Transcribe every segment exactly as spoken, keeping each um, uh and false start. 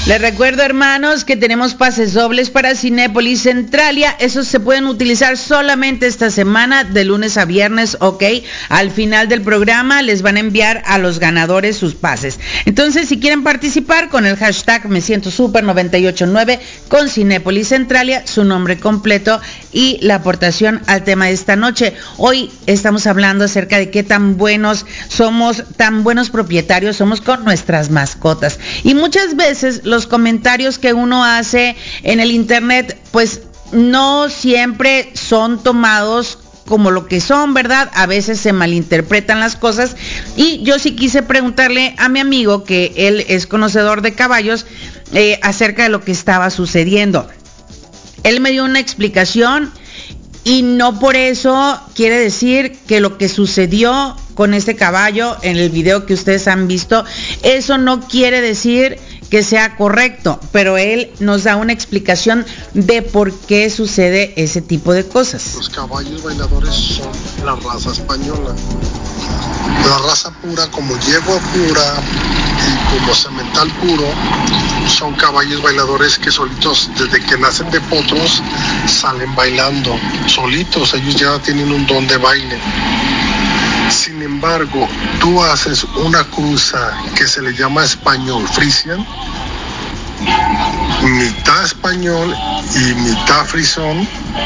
Les recuerdo, hermanos, que tenemos pases dobles para Cinépolis Centralia. Esos se pueden utilizar solamente esta semana, de lunes a viernes, ok. Al final del programa les van a enviar a los ganadores sus pases. Entonces, si quieren participar con el hashtag Me Siento Super noventa y ocho nueve con Cinépolis Centralia, su nombre completo y la aportación al tema de esta noche. Hoy estamos hablando acerca de qué tan buenos somos, tan buenos propietarios somos con nuestras mascotas. Y muchas veces los comentarios que uno hace en el internet, pues no siempre son tomados como lo que son, ¿verdad? A veces se malinterpretan las cosas, y yo sí quise preguntarle a mi amigo, que él es conocedor de caballos, eh, acerca de lo que estaba sucediendo. Él me dio una explicación, y no por eso quiere decir que lo que sucedió con este caballo en el video que ustedes han visto, eso no quiere decir que sea correcto, pero él nos da una explicación de por qué sucede ese tipo de cosas. Los caballos bailadores son la raza española. La raza pura, como yegua pura y como semental puro, son caballos bailadores que solitos, desde que nacen de potros, salen bailando. Solitos, ellos ya tienen un don de baile. Sin embargo, tú haces una cruza que se le llama español frisian, mitad español y mitad frisón.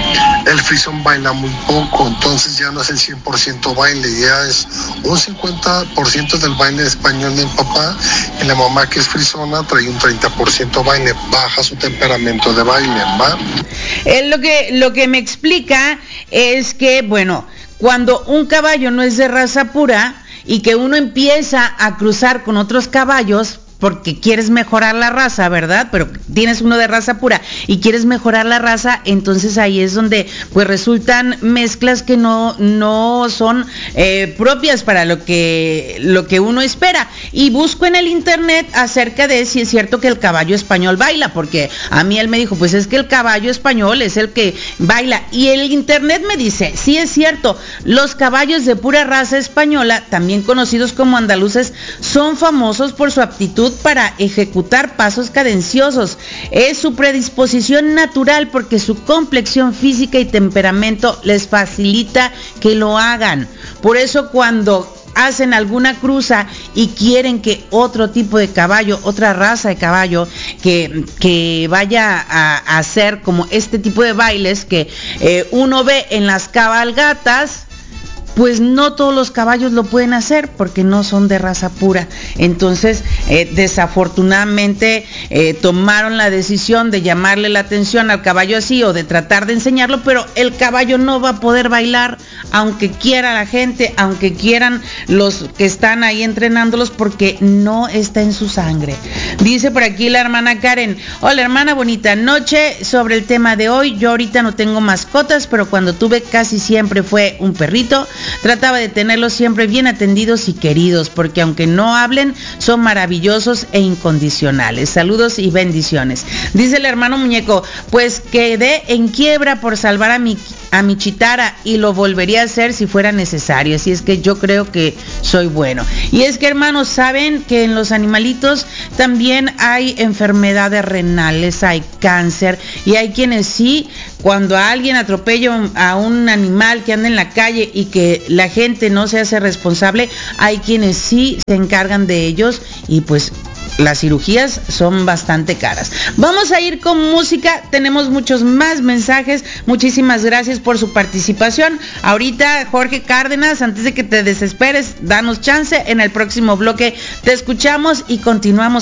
El frisón baila muy poco, entonces ya no es el cien por ciento baile, ya es un cincuenta por ciento del baile español del papá, y la mamá, que es frisona, trae un treinta por ciento baile, baja su temperamento de baile, ¿va? Él lo que, lo que me explica es que, bueno, cuando un caballo no es de raza pura y que uno empieza a cruzar con otros caballos porque quieres mejorar la raza, ¿verdad? Pero tienes uno de raza pura y quieres mejorar la raza, entonces ahí es donde pues resultan mezclas que no, no son eh, propias para lo que, lo que uno espera. Y busco en el internet acerca de si es cierto que el caballo español baila, porque a mí él me dijo, pues es que el caballo español es el que baila. Y el internet me dice, sí es cierto, los caballos de pura raza española, también conocidos como andaluces, son famosos por su aptitud para ejecutar pasos cadenciosos. Es su predisposición natural, porque su complexión física y temperamento les facilita que lo hagan. Por eso cuando hacen alguna cruza y quieren que otro tipo de caballo, otra raza de caballo, que, que vaya a, a hacer como este tipo de bailes que eh, uno ve en las cabalgatas, pues no todos los caballos lo pueden hacer porque no son de raza pura. Entonces, eh, desafortunadamente, eh, tomaron la decisión de llamarle la atención al caballo así, o de tratar de enseñarlo, pero el caballo no va a poder bailar, aunque quiera la gente, aunque quieran los que están ahí entrenándolos, porque no está en su sangre. Dice por aquí la hermana Karen: hola hermana, bonita noche. Sobre el tema de hoy, yo ahorita no tengo mascotas, pero cuando tuve casi siempre fue un perrito. Trataba de tenerlos siempre bien atendidos y queridos, porque aunque no hablen, son maravillosos e incondicionales. Saludos y bendiciones. Dice el hermano Muñeco: pues quedé en quiebra por salvar a mi, a mi chitara, y lo volvería a hacer si fuera necesario. Así es que yo creo que soy bueno. Y es que, hermanos, saben que en los animalitos también hay enfermedades renales, hay cáncer, y hay quienes sí, cuando alguien atropella a un animal que anda en la calle y que la gente no se hace responsable, hay quienes sí se encargan de ellos, y pues las cirugías son bastante caras. Vamos a ir con música, tenemos muchos más mensajes. Muchísimas gracias por su participación. Ahorita, Jorge Cárdenas, antes de que te desesperes, danos chance, en el próximo bloque te escuchamos y continuamos